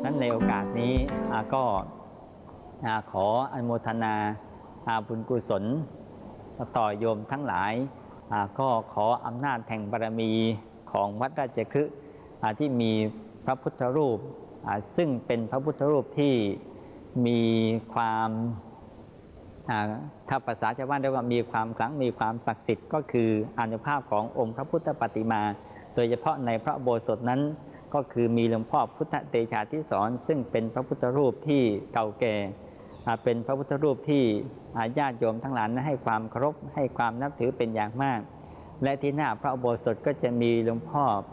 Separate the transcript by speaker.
Speaker 1: นั้นในโอกาสนี้ก็ขออนุโมทนาบุญกุศลต่อโยมทั้งหลายก็ขออำนาจแห่งบารมีของวัดราชคฤห์ที่มีพระพุทธรูปซึ่งเป็นพระพุทธรูปที่มีความถ้าภาษาชาวบ้านเรียกว่ามีความขลังมีความศักดิ์สิทธิ์ก็คืออานุภาพขององค์พระพุทธปฏิมาโดยเฉพาะในพระอุโบสถนั้นก็คือมีหลวงพ่อพุทธเตชาธิสรซึ่งเป็นพระพุทธรูปที่เก่าแก่เป็นพระพุทธรูปที่ญาติโยมทั้งหลายให้ความเคารพให้ความนับถือเป็นอย่างมากและที่หน้าพระอุโบสถก็จะมีหลวงพ่อ